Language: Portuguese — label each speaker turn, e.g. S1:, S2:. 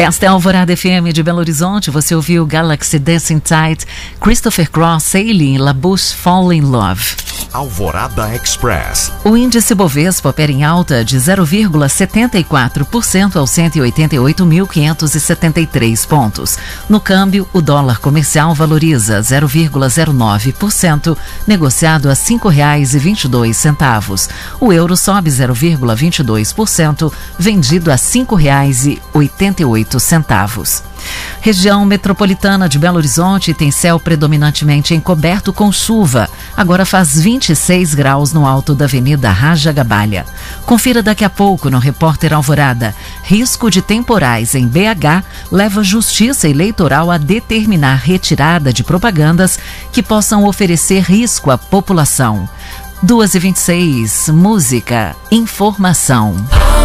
S1: Esta é a Alvorada FM de Belo Horizonte. Você ouviu Galaxy Dancing Tight, Christopher Cross, Sailing, La Bouche Fall in Love.
S2: Alvorada Express.
S1: O índice Bovespa opera em alta de 0,74% aos 188.573 pontos. No câmbio, o dólar comercial valoriza 0,09%, negociado a R$ 5,22. O euro sobe 0,22%, vendido a R$ 5,88. Região metropolitana de Belo Horizonte tem céu predominantemente encoberto com chuva. Agora faz 26 graus no alto da Avenida Raja Gabalha. Confira daqui a pouco no Repórter Alvorada. Risco de temporais em BH leva a Justiça Eleitoral a determinar retirada de propagandas que possam oferecer risco à população. 2h26, música, informação.